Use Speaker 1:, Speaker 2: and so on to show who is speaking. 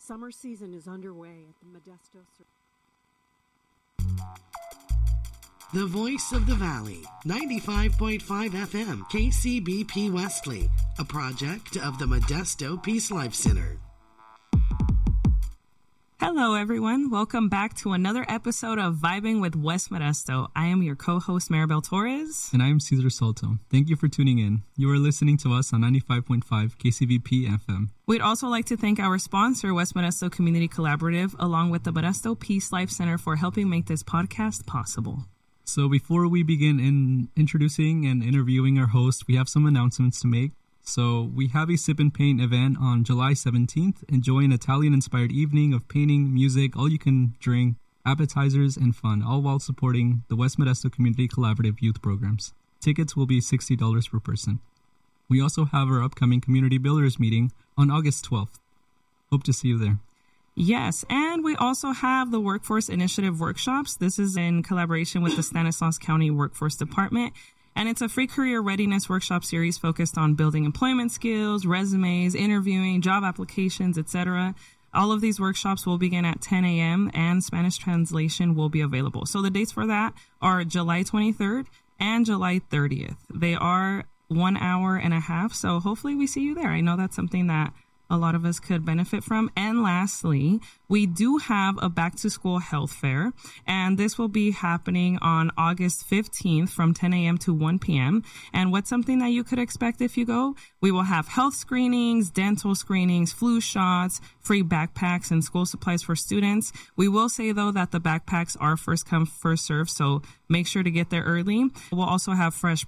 Speaker 1: Summer season is underway at the Modesto.
Speaker 2: The Voice of the Valley, 95.5 FM, KCBP Wesley, a project of the Modesto Peace Life Center.
Speaker 3: Hello, everyone. Welcome back to another episode of Vibing with West Modesto. I am your co-host, Maribel Torres.
Speaker 4: And I am Cesar Soto. Thank you for tuning in. You are listening to us on 95.5 KCVP FM.
Speaker 3: We'd also like to thank our sponsor, West Modesto Community Collaborative, along with the Modesto Peace Life Center for helping make this podcast possible.
Speaker 4: So before we begin in introducing and interviewing our host, we have some announcements to make. So we have a Sip and Paint event on July 17th. Enjoy an Italian-inspired evening of painting, music, all-you-can drink, appetizers, and fun, all while supporting the West Modesto Community Collaborative youth programs. Tickets will be $60 per person. We also have our upcoming Community Builders meeting on August 12th. Hope to see you there.
Speaker 3: Yes, and we also have the Workforce Initiative workshops. This is in collaboration with the Stanislaus County Workforce Department. And it's a free career readiness workshop series focused on building employment skills, resumes, interviewing, job applications, etc. All of these workshops will begin at 10 a.m. and Spanish translation will be available. So the dates for that are July 23rd and July 30th. They are 1 hour and a half. So hopefully we see you there. I know that's something that a lot of us could benefit from. And lastly, we do have a back to school health fair, and this will be happening on August 15th from 10 a.m. to 1 p.m. And what's something that you could expect if you go? We will have health screenings, dental screenings, flu shots, free backpacks, and school supplies for students. We will say, though, that the backpacks are first come, first serve, so make sure to get there early. We'll also have fresh